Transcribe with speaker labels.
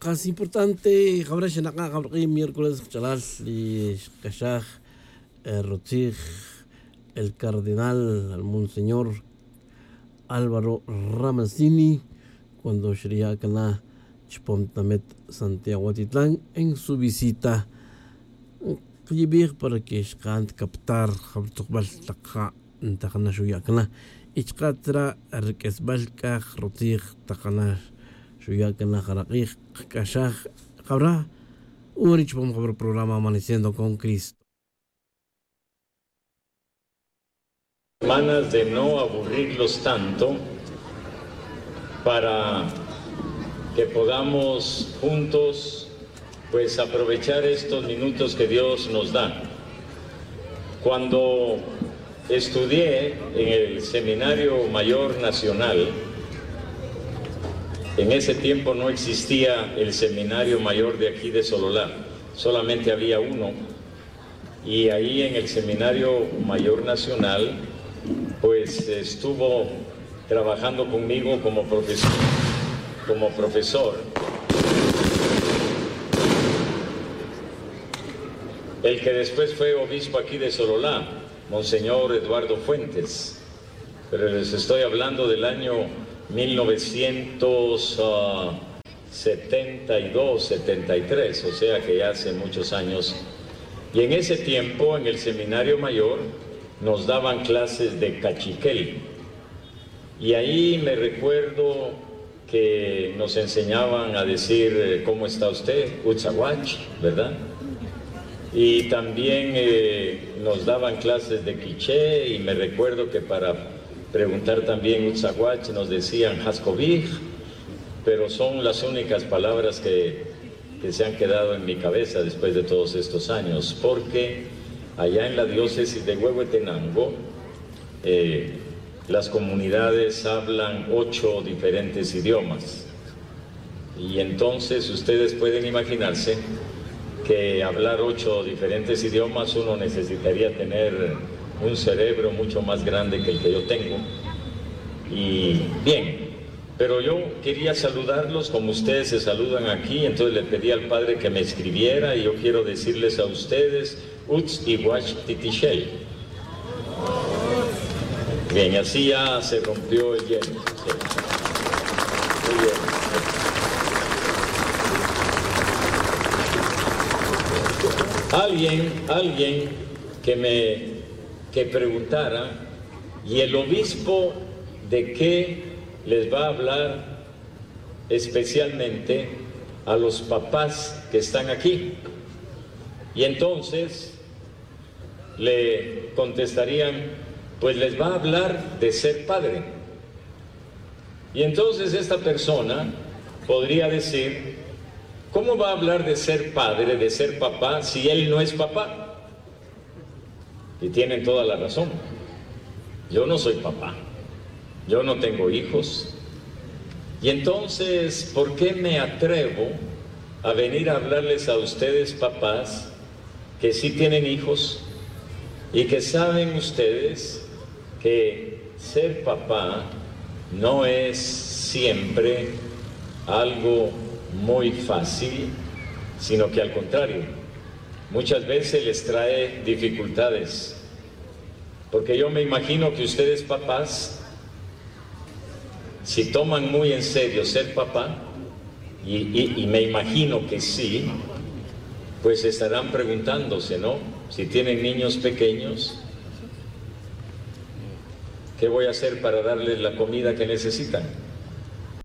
Speaker 1: casi importante, ahora se naca miércoles chalal y cachaj rotig el cardenal al monseñor Álvaro Ramazzini cuando sería cana Chpontamet Santiago Atitlán en su visita para que shkant captar habtukbal taqa takana shuyakana ichqatra rikesbalka rotig takana shuyakana jaraqij kashaj qabra urich vamos a ver programa Amaneciendo con Cristo.
Speaker 2: Hermanas, de no aburrirlos tanto para que podamos juntos pues aprovechar estos minutos que Dios nos da. Cuando estudié en el Seminario Mayor Nacional, en ese tiempo no existía el Seminario Mayor de aquí de Sololá, solamente había uno, y ahí en el Seminario Mayor Nacional pues estuvo trabajando conmigo como profesor. El que después fue obispo aquí de Sololá, Monseñor Eduardo Fuentes, pero les estoy hablando del año 1972, 73, o sea que ya hace muchos años. Y en ese tiempo, en el Seminario Mayor, nos daban clases de cachiquel. Y ahí me recuerdo que nos enseñaban a decir, ¿cómo está usted? Utzahuach, ¿verdad? Y también nos daban clases de quiché, y me recuerdo que para preguntar también Utzahuach nos decían Hascovij, pero son las únicas palabras que se han quedado en mi cabeza después de todos estos años, porque allá en la diócesis de Huehuetenango las comunidades hablan 8 diferentes idiomas, y entonces ustedes pueden imaginarse que hablar 8 diferentes idiomas uno necesitaría tener un cerebro mucho más grande que el que yo tengo. Y bien, pero yo quería saludarlos como ustedes se saludan aquí, entonces le pedí al Padre que me escribiera, y yo quiero decirles a ustedes Utz Iguach Titishel. Bien, así ya se rompió el hielo. Sí. Muy bien. Alguien que preguntara, ¿y el obispo de qué les va a hablar especialmente a los papás que están aquí? Y entonces le contestarían, pues les va a hablar de ser padre. Y entonces esta persona podría decir, ¿cómo va a hablar de ser padre, de ser papá, si él no es papá? Y tienen toda la razón. Yo no soy papá, yo no tengo hijos. Y entonces, ¿por qué me atrevo a venir a hablarles a ustedes, papás, que sí tienen hijos y que saben ustedes que ser papá no es siempre algo muy fácil, sino que al contrario, muchas veces les trae dificultades? Porque yo me imagino que ustedes, papás, si toman muy en serio ser papá, y me imagino que sí, pues estarán preguntándose, ¿no? Si tienen niños pequeños, ¿qué voy a hacer para darles la comida que necesitan?